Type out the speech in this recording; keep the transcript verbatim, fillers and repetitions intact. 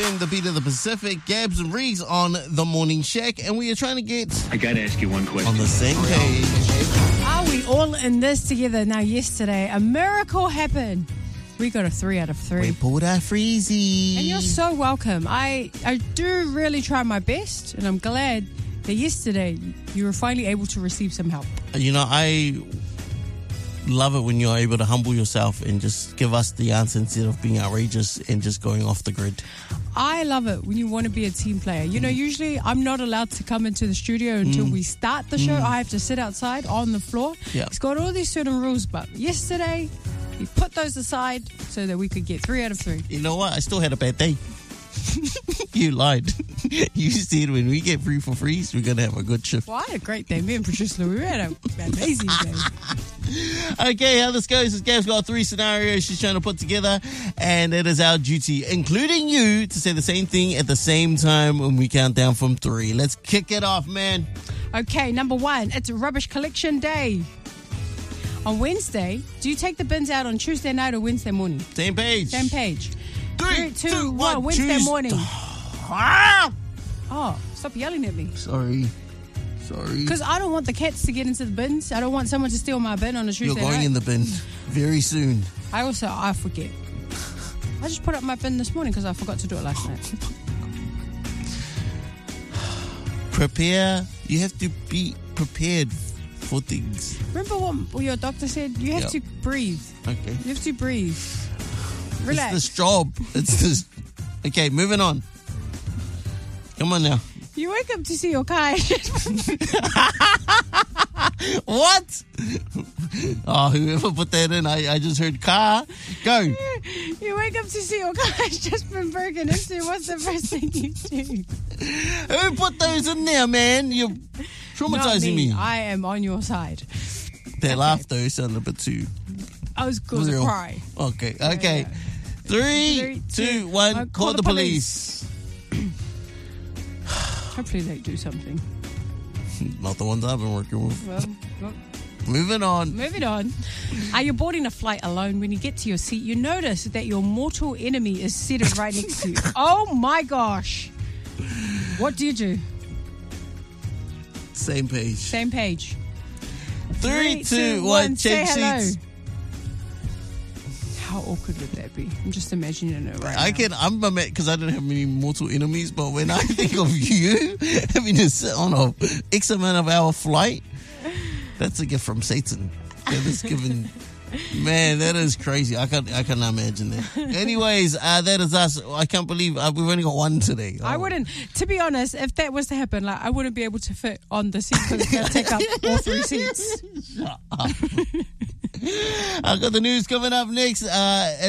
In the beat of the Pacific, Gabs and Reese on the Morning Shack, and we are trying to get I gotta ask you one question. on the same page. Are we all in this together? Now, yesterday, a miracle happened. We got a three out of three. We pulled our freezy. And you're so welcome. I, I do really try my best, and I'm glad that yesterday you were finally able to receive some help. You know, I love it when you're able to humble yourself and just give us the answer instead of being outrageous and just going off the grid. I love it when you want to be a team player. You know, usually I'm not allowed to come into the studio until Mm. we start the show. Mm. I have to sit outside on the floor. Yeah. It's got all these certain rules, but yesterday we put those aside so that we could get three out of three. You know what? I still had a bad day. You lied. You said when we get free for freeze, we're going to have a good shift. Well, I had a great day. Me and Patricia, we had an amazing day. Okay, how this goes is Gab's got three scenarios she's trying to put together, and it is our duty, including you, to say the same thing at the same time when we count down from three. Let's kick it off, man. Okay, number one, it's rubbish collection day. On Wednesday, do you take the bins out on Tuesday night or Wednesday morning? Same page. Same page. Three, Three, two, two, one. one. Wednesday Tuesday. morning. Ah! Oh, stop yelling at me. Sorry. Sorry. Because I don't want the cats to get into the bins. I don't want someone to steal my bin on a Tuesday You're going night. in the bin very soon. I also, I forget. I just put up my bin this morning because I forgot to do it last night. Prepare. You have to be prepared for things. Remember what your doctor said? You have Yep. to breathe. Okay. You have to breathe. Relax. It's this job. It's this. Okay, moving on. Come on now. You wake up to see your car. What? Oh, whoever put that in, I, I just heard car. Go. You wake up to see your car has just been broken into. What's the first thing you do? Who put those in there, man? You're Not traumatizing me. I am on your side. That laugh, though, sounded a bit too I was going to real. cry. Okay, okay. Three, Three, two, two, one. one. Call, Call the the police. Hopefully they do something. Not the ones I've been working with. Well, well, Moving on. moving on. Are you boarding a flight alone? When you get to your seat, you notice that your mortal enemy is seated right next to you. Oh my gosh. What do you do? Same page. Same page. Three, two, one. Say Change hello. seats. How awkward would that be? I'm just imagining it right I now. can. I'm a because I don't have many mortal enemies, but when I think of you having to sit on a X amount of hour flight, that's a gift from Satan. That is given. Man, that is crazy. I can't. I cannot imagine that. Anyways, uh, that is us. I can't believe uh, we've only got one today. I Oh. wouldn't, to be honest, if that was to happen, like I wouldn't be able to fit on the seat because it's going to take up all three seats. I've got the news coming up next. Uh,